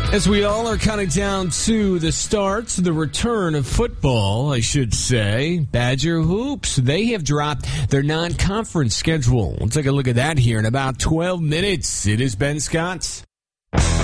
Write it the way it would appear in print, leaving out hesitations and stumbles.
As we all are counting down to the return of football, I should say, Badger Hoops, they have dropped their non-conference schedule. We'll take a look at that here in about 12 minutes. It is Ben Scott.